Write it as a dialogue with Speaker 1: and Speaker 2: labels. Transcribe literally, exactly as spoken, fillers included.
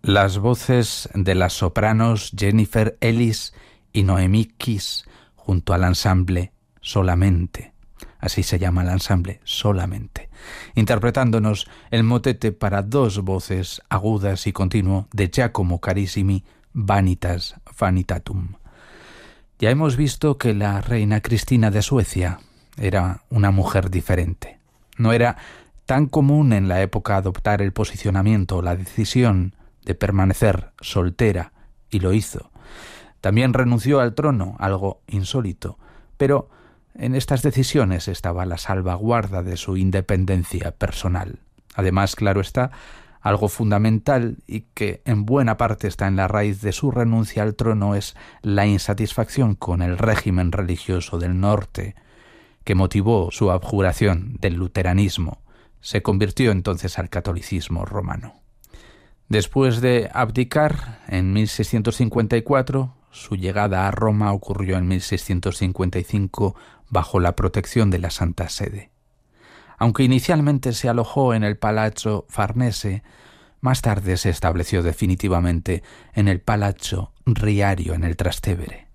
Speaker 1: las voces de las sopranos Jennifer Ellis y Noemí Kiss junto al ensamble Solamente, así se llama el ensamble, Solamente, interpretándonos el motete para dos voces agudas y continuo de Giacomo Carissimi, Vanitas Vanitatum. Ya hemos visto que la reina Cristina de Suecia era una mujer diferente. No era tan común en la época adoptar el posicionamiento, la decisión de permanecer soltera, y lo hizo. También renunció al trono, algo insólito, pero en estas decisiones estaba la salvaguarda de su independencia personal. Además, claro está, algo fundamental y que en buena parte está en la raíz de su renuncia al trono es la insatisfacción con el régimen religioso del norte, que motivó su abjuración del luteranismo. Se convirtió entonces al catolicismo romano. Después de abdicar en mil seiscientos cincuenta y cuatro, su llegada a Roma ocurrió en mil seiscientos cincuenta y cinco bajo la protección de la Santa Sede. Aunque inicialmente se alojó en el Palazzo Farnese, más tarde se estableció definitivamente en el Palazzo Riario en el Trastevere.